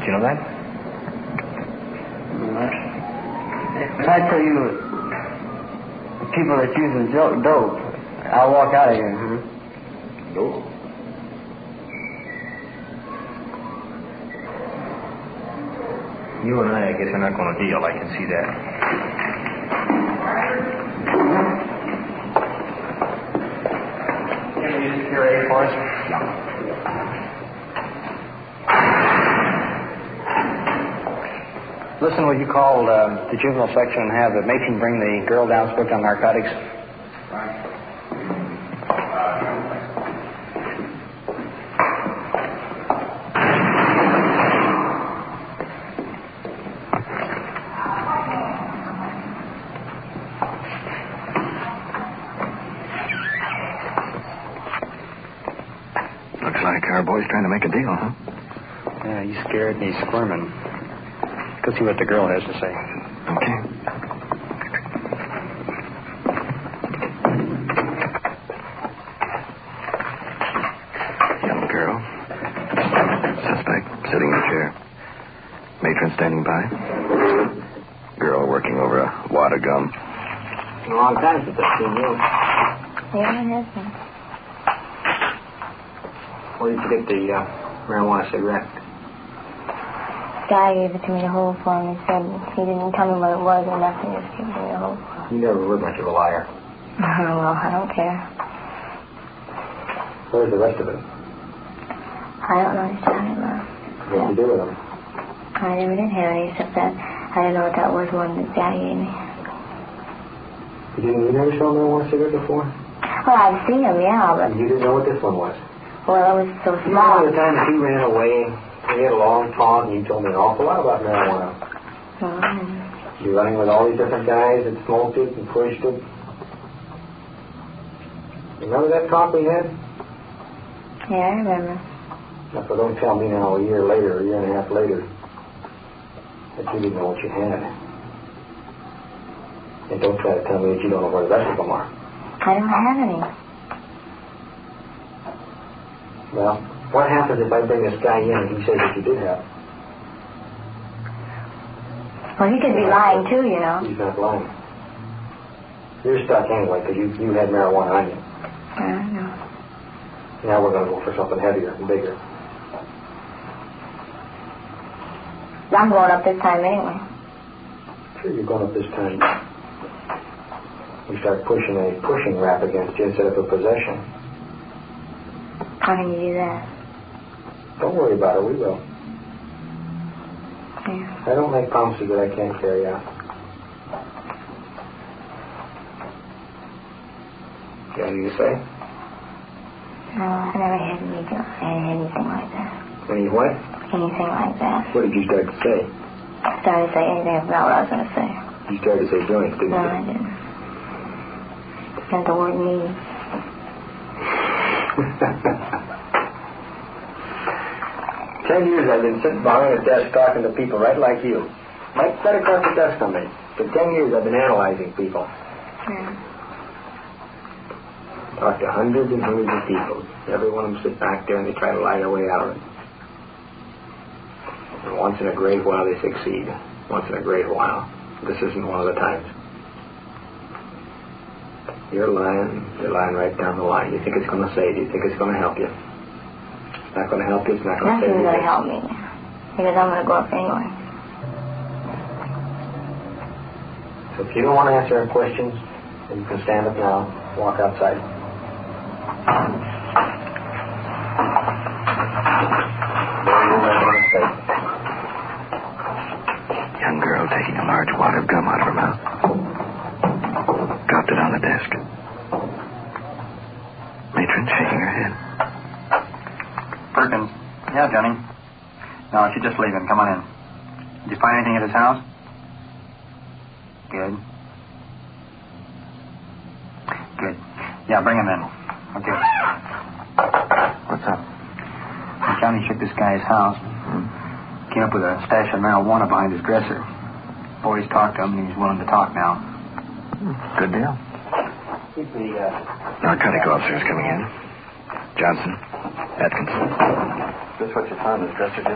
You know that? If I tell you people that's using dope, I'll walk out of here. Dope? You and I guess, are not going to deal. I can see that. Can you use your aid for us? Yeah. Listen, will you call the juvenile section and have the matron bring the girl down hooked on narcotics? Looks like our boy's trying to make a deal, huh? Yeah, he's scared and he's squirming. Let's see what the girl has to say. Okay. Young girl. Suspect sitting in a chair. Matron standing by. Girl working over a wad of gum. It's been a long time since I've seen you. Yeah, it has been. Where did you get the marijuana cigarette? Guy gave it to me to hold for him. He said he didn't tell me what it was or nothing. Just gave me to hold for. You never were much of a liar. Well, I don't care. Where's the rest of it? I don't know what you're talking about. What did you do with them? I never did have any, except that I didn't know what that was one that Guy gave me. You never saw a marijuana cigarette before? Well, I've seen them, yeah, but... You didn't know what this one was? Well, it was so You know small. the time that he ran away, we had a long talk, and you told me an awful lot about marijuana. Oh, You running with all these different guys that smoked it and pushed it. Remember that talk we had? yeah, I remember. Now, so don't tell me now a year and a half later, that you didn't know what you had. And don't try to tell me that you don't know where the rest of them are. I don't have any. Well, what happens if I bring this guy in and he says that you did have? Well, he could be lying, too, you know. He's not lying. You're stuck anyway, because you had marijuana on you. I know. Now we're going to go for something heavier and bigger. I'm going up this time anyway. Sure, you're going up this time. We start pushing a pushing rap against you instead of a possession. How can you do that? Don't worry about it, we will. Yeah. I don't make promises that I can't carry out. You got anything to say? No, I never had anything like that. Any what? Anything like that. What did you start to say? I started to say anything about what I was going to say. You started to say joints, didn't No, you? I didn't. And the word me. 10 years I've been sitting behind a desk talking to people right like you. Might better across the desk from me. For 10 years I've been analyzing people. Yeah. Talked to hundreds and hundreds of people. Every one of them sit back there and they try to lie their way out of it. And once in a great while they succeed. Once in a great while. This isn't one of the times. You're lying right down the line. You think it's going to save you. You think it's going to help you. It's not going to help you. It's not going to save you. Nothing's going to help me. Because I'm going to go up anyway. So if you don't want to answer our questions, then you can stand up now. Walk outside. Young girl taking a large wad of gum out of her mouth. Dropped it on the desk. Matron shaking her head. Perkins. Yeah, Johnny. No, she's just leaving. Come on in. Did you find anything at his house? Good. Good. Yeah, bring him in. Okay. What's up? Johnny shook this guy's house. Came up with a stash of marijuana behind his dresser. Boys talked to him, and he's willing to talk now. Good deal. Keep the, Narcotic officers coming in. Johnson. Atkins. Is this what you found in his dresser, Jim?